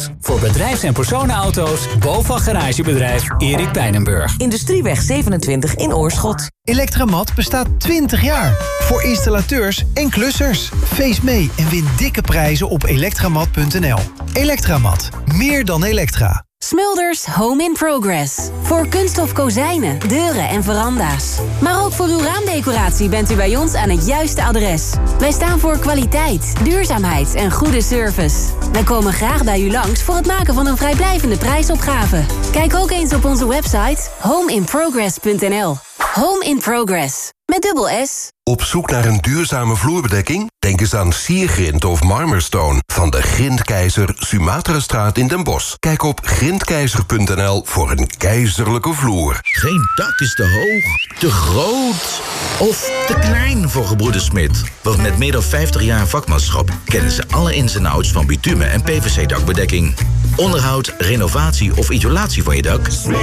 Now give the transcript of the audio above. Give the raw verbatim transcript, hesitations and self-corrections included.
Auto's. Voor bedrijfs- en personenauto's, BOVAG Garagebedrijf Erik Pijnenburg. Industrieweg zevenentwintig in Oorschot. Electramat bestaat twintig jaar. Voor installateurs en klussers. Feest mee en win dikke prijzen op elektramat punt n l. Electramat. Meer dan elektra. Smulders Home in Progress. Voor kunststof kozijnen, deuren en veranda's. Maar ook voor uw raamdecoratie bent u bij ons aan het juiste adres. Wij staan voor kwaliteit, duurzaamheid en goede service. Wij komen graag bij u langs voor het maken van een vrijblijvende prijsopgave. Kijk ook eens op onze website home in progress punt n l. Home in Progress. Met dubbel S. Op zoek naar een duurzame vloerbedekking? Denk eens aan Siergrind of Marmerstone van de Grindkeizer Sumatrastraat in Den Bosch. Kijk op grindkeizer punt n l voor een keizerlijke vloer. Geen dak is te hoog, te groot of te klein voor gebroeders Smit. Want met meer dan vijftig jaar vakmanschap kennen ze alle ins en outs van bitumen en P V C dakbedekking. Onderhoud, renovatie of isolatie van je dak?